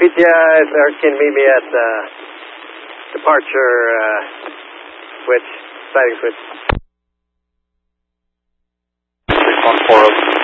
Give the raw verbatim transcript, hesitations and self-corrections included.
P T I, can meet me at uh, departure uh, switch, sighting switch. six one four zero.